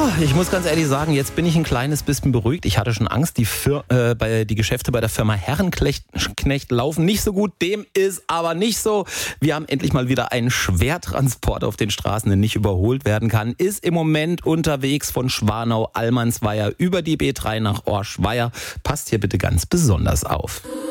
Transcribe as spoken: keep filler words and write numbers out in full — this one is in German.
Ich muss ganz ehrlich sagen, jetzt bin ich ein kleines bisschen beruhigt. Ich hatte schon Angst, die, Fir- äh, bei, die Geschäfte bei der Firma Herrenknecht Knecht laufen nicht so gut. Dem ist aber nicht so. Wir haben endlich mal wieder einen Schwertransport auf den Straßen, der nicht überholt werden kann. Ist im Moment unterwegs von Schwanau, Allmannsweier über die B drei nach Orschweier. Passt hier bitte ganz besonders auf.